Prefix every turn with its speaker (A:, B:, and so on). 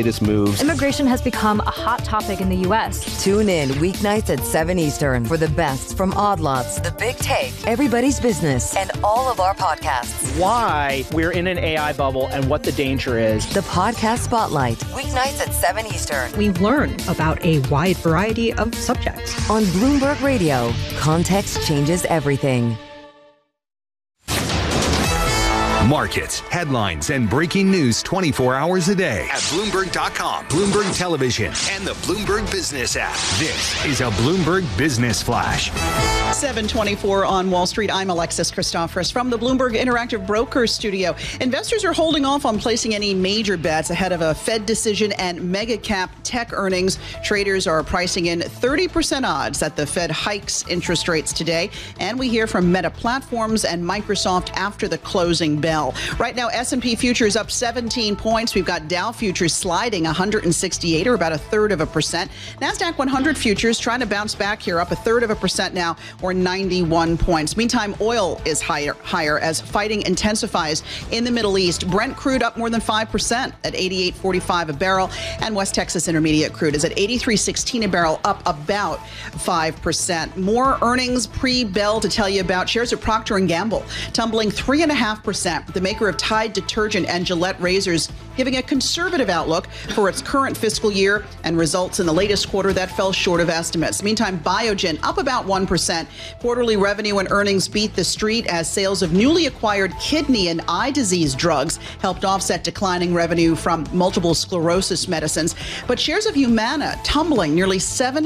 A: latest moves.
B: Immigration has become a hot topic in the U.S.
C: Tune in weeknights at 7 Eastern for the best from Odd Lots, The Big Take, Everybody's Business, and all of our podcasts.
D: Why we're in an AI bubble and what the danger is.
C: The Podcast Spotlight, weeknights at 7 Eastern.
E: We learn about a wide variety of subjects.
C: On Bloomberg Radio, context changes everything.
F: Markets, headlines, and breaking news 24 hours a day at Bloomberg.com, Bloomberg Television, and the Bloomberg Business app. This is a Bloomberg Business Flash.
G: 7:24 on Wall Street. I'm Alexis Christoforous from the Bloomberg Interactive Brokers Studio. Investors are holding off on placing any major bets ahead of a Fed decision and mega cap tech earnings. Traders are pricing in 30% odds that the Fed hikes interest rates today. And we hear from Meta Platforms and Microsoft after the closing bell. Right now, S&P futures up 17 points. We've got Dow futures sliding 168, or about 1/3%. NASDAQ 100 futures trying to bounce back here, up 1/3% now, or 91 points. Meantime, oil is higher as fighting intensifies in the Middle East. Brent crude up more than 5% at 88.45 a barrel, and West Texas Intermediate crude is at 83.16 a barrel, up about 5%. More earnings pre-bell to tell you about. Shares of Procter & Gamble tumbling 3.5%. The maker of Tide detergent and Gillette razors giving a conservative outlook for its current fiscal year and results in the latest quarter that fell short of estimates. Meantime, Biogen up about 1%. Quarterly revenue and earnings beat the street as sales of newly acquired kidney and eye disease drugs helped offset declining revenue from multiple sclerosis medicines. But shares of Humana tumbling nearly 7